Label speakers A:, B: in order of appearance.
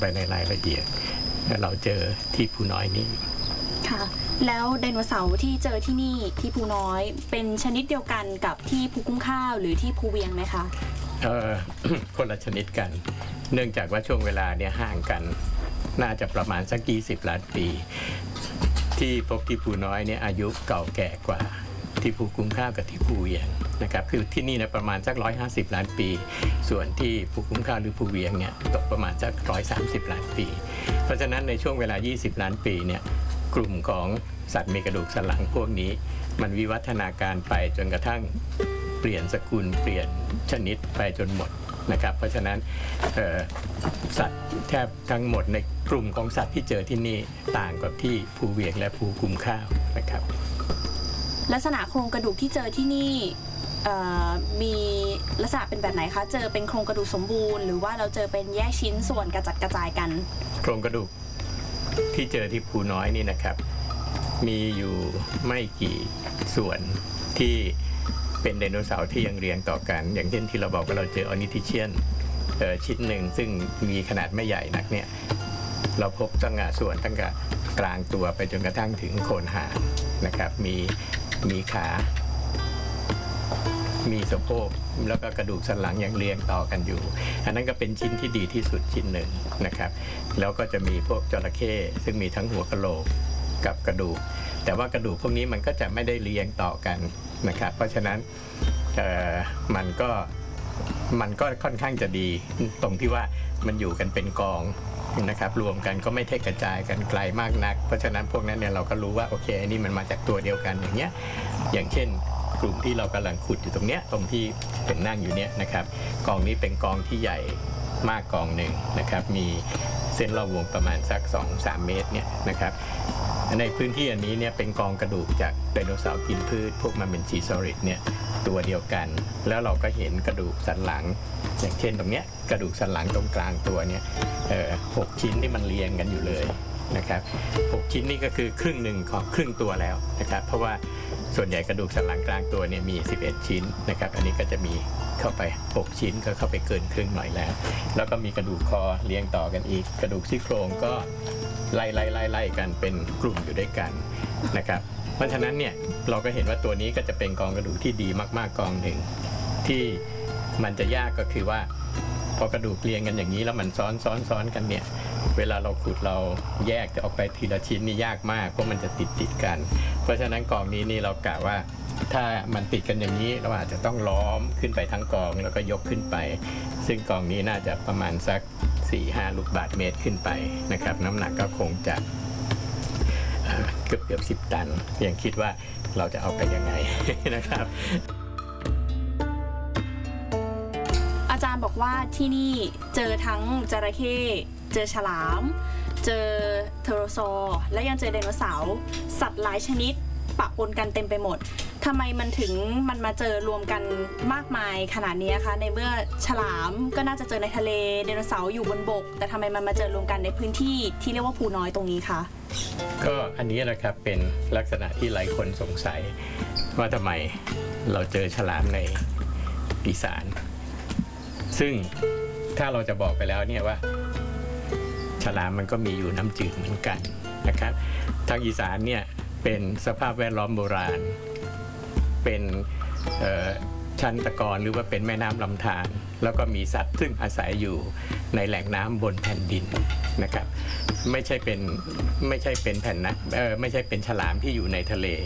A: ไปในรายละเอียดเราเจอที่ภูน้อยนี้
B: ค่ะแล้วไดโนเสาร์ที่เจอที่นี่ที่ภูน้อยเป็นชนิดเดียวกันกับที่ภูกุ้งข้าวหรือที่ภูเวียงไหมคะ
A: คนละชนิดกันเนื่องจากว่าช่วงเวลาเนี่ยห่างกันน่าจะประมาณสัก20 ล้านปีที่พบที่ภูน้อยเนี่ยอายุเก่าแก่กว่าที่ภูกุ้งข้าวกับที่ภูเวียงนะครับคือที่นี่นะประมาณสัก150 ล้านปีส่วนที่ภูกุ้งข้าวหรือภูเวียงเนี่ยตกประมาณสัก130 ล้านปีเพราะฉะนั้นในช่วงเวลา20 ล้านปีเนี่ยกลุ่มของสัตว์มีกระดูกสันหลังพวกนี้มันวิวัฒนาการไปจนกระทั่งเปลี่ยนสกุลเปลี่ยนชนิดไปจนหมดนะครับเพราะฉะนั้นสัตว์แทบทั้งหมดในกลุ่มของสัตว์ที่เจอที่นี่ต่างกับที่ภูเวียงและภูกุ้งข้าวนะครับ
B: ลักษณะโครงกระดูกที่เจอที่นี่มีลักษณะเป็นแบบไหนคะเจอเป็นโครงกระดูกสมบูรณ์หรือว่าเราเจอเป็นแยกชิ้นส่วนกระจัดกระจายกัน
A: โครงกระดูกที่เจอที่ภูน้อยนี่นะครับมีอยู่ไม่กี่ส่วนที่เป็นไดโนเสาร์ที่ยังเรียงต่อกันอย่างเช่นที่เราบอกว่าเราเจอออนิทิเชียนชิ้นหนึ่งซึ่งมีขนาดไม่ใหญ่นักเนี่ยเราพบตั้งแต่ส่วนตั้งแต่กลางตัวไปจนกระทั่งถึงโคนหางนะครับมีขามีสะโพกแล้วก็กระดูกสันหลังยังเรียงต่อกันอยู่อันนั้นก็เป็นชิ้นที่ดีที่สุดชิ้นหนึ่งนะครับแล้วก็จะมีพวกจระเข้ซึ่งมีทั้งหัวกะโหลกกับกระดูกแต่ว่ากระดูกพวกนี้มันก็จะไม่ได้เรียงต่อกันนะครับเพราะฉะนั้นมันก็ค่อนข้างจะดีตรงที่ว่ามันอยู่กันเป็นกองนะครับรวมกันก็ไม่เทกระจายกันไกลมากนักเพราะฉะนั้นพวกนั้นเนี่ยเราก็รู้ว่าโอเคอันนี้มันมาจากตัวเดียวกันอย่างเงี้ยอย่างเช่นกลุ่มที่เรากำลังขุดอยู่ตรงเนี้ยตรงที่ผมนั่งอยู่เนี้ยนะครับกองนี้เป็นกองที่ใหญ่มากกองหนึ่งนะครับมีเส้นรอบวงประมาณสัก 2-3 เมตรเนี่ยนะครับในพื้นที่อันนี้เนี่ยเป็นกองกระดูกจากไดโนเสาร์กินพืชพวกมันเป็นชีซอริดเนี่ยตัวเดียวกันแล้วเราก็เห็นกระดูกสันหลังอย่างเช่นตรงเนี้ยกระดูกสันหลังตรงกลางตัวเนี่ย6 ชิ้นที่มันเรียงกันอยู่เลยนะครับ6 ชิ้นนี่ก็คือครึ่งหนึ่งของครึ่งตัวแล้วนะครับเพราะว่าส่วนใหญ่กระดูกสันหลังกลางตัวเนี่ยมี11 ชิ้นนะครับอันนี้ก็จะมีเข้าไป6 ชิ้นก็เข้าไปเกินครึ่งหน่อยแล้วก็มีกระดูกคอเรียงต่อกันอีกกระดูกซี่โครงก็ไล่กันเป็นกลุ่มอยู่ด้วยกันนะครับเพราะฉะนั้นเนี่ยเราก็เห็นว่าตัวนี้ก็จะเป็นกองกระดูกที่ดีมากๆกองหนึ่งที่มันจะยากก็คือว่าพอกระดูกเรียงกันอย่างนี้แล้วมันซ้อนกันเนี่ยเวลาเราขุดเราแยกจะออกไปทีละชิ้นนี่ยากมากเพราะมันจะติดกันเพราะฉะนั้นกองนี้นี่เรากะว่าถ้ามันติดกันอย่างนี้เราอาจจะต้องล้อมขึ้นไปทั้งกองแล้วก็ยกขึ้นไปซึ่งกองนี้น่าจะประมาณสัก4-5 ลูกบาศก์เมตรขึ้นไปนะครับน้ำหนักก็คงจะเกือบ10 ตันยังคิดว่าเราจะเอาไปยังไงนะครับ
B: อาจารย์บอกว่าที่นี่เจอทั้งจระเข้เจอฉลามเจอเทโรซอร์และยังเจอไดโนเสาร์สัตว์หลายชนิดปะปนกันเต็มไปหมดทำไมมันมาเจอรวมกันมากมายขนาดนี้คะในเมื่อฉลามก็น่าจะเจอในทะเลไดโนเสาร์อยู่บนบกแต่ทำไมมันมาเจอรวมกันในพื้นที่ที่เรียกว่าภูน้อยตรงนี้คะ
A: ก็อันนี้แหละครับเป็นลักษณะที่หลายคนสงสัยว่าทำไมเราเจอฉลามในอีสานซึ่งถ้าเราจะบอกไปแล้วเนี่ยว่าฉลามมันก็มีอยู่น้ำจืดเหมือนกันนะครับทางอีสานเนี่ยเป็นสภาพแวดล้อมโบราณเป็นชั้นตะกอนหรือว่าเป็นแม่น้ำลำธารแล้วก็มีสัตว์ซึ่งอาศัยอยู่ในแหล่งน้ำบนแผ่นดินนะครับไม่ใช่เป็นแผ่นนะไม่ใช่เป็นฉลามที่อยู่ในทะเล